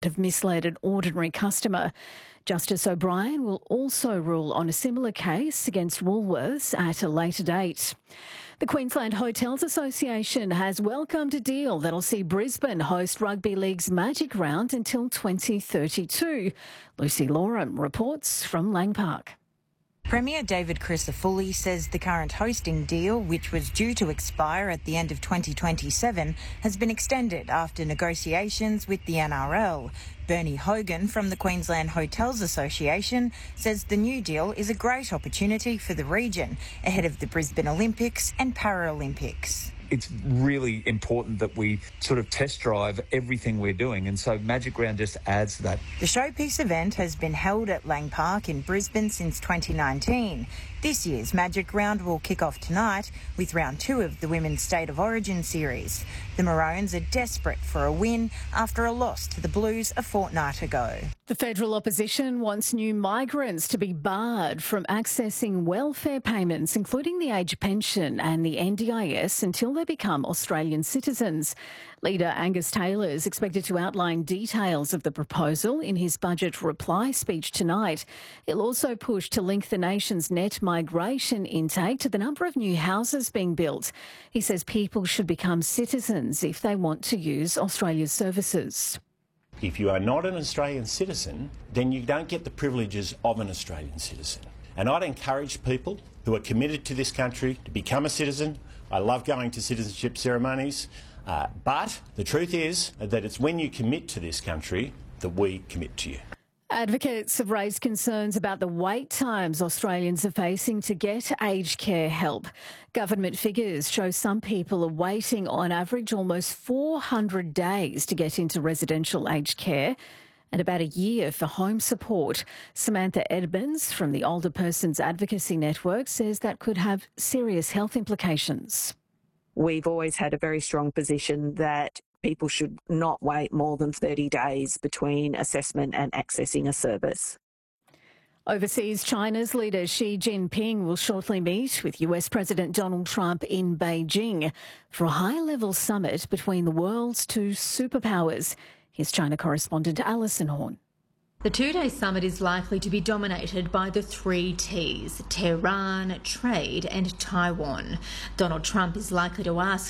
have misled an ordinary customer. Justice O'Brien will also rule on a similar case against Woolworths at a later date. The Queensland Hotels Association has welcomed a deal that'll see Brisbane host Rugby League's Magic Round until 2032. Lucy Loram reports from Lang Park. Premier David Crisafulli says the current hosting deal, which was due to expire at the end of 2027, has been extended after negotiations with the NRL. Bernie Hogan from the Queensland Hotels Association says the new deal is a great opportunity for the region ahead of the Brisbane Olympics and Paralympics. It's really important that we sort of test drive everything we're doing, and so Magic Round just adds to that. The showpiece event has been held at Lang Park in Brisbane since 2019. This year's Magic Round will kick off tonight with round 2 of the Women's State of Origin series. The Maroons are desperate for a win after a loss to the Blues a fortnight ago. The federal opposition wants new migrants to be barred from accessing welfare payments, including the age pension and the NDIS, until they become Australian citizens. Leader Angus Taylor is expected to outline details of the proposal in his budget reply speech tonight. He'll also push to link the nation's net migration intake to the number of new houses being built. He says people should become citizens if they want to use Australia's services. If you are not an Australian citizen, then you don't get the privileges of an Australian citizen. And I'd encourage people who are committed to this country to become a citizen. I love going to citizenship ceremonies, but the truth is that it's when you commit to this country that we commit to you. Advocates have raised concerns about the wait times Australians are facing to get aged care help. Government figures show some people are waiting on average almost 400 days to get into residential aged care and about a year for home support. Samantha Edmonds from the Older Persons Advocacy Network says that could have serious health implications. We've always had a very strong position that people should not wait more than 30 days between assessment and accessing a service. Overseas, China's leader Xi Jinping will shortly meet with US President Donald Trump in Beijing for a high-level summit between the world's two superpowers. Here's China correspondent Alison Horn. The two-day summit is likely to be dominated by the 3 Ts: Tehran, trade and Taiwan. Donald Trump is likely to ask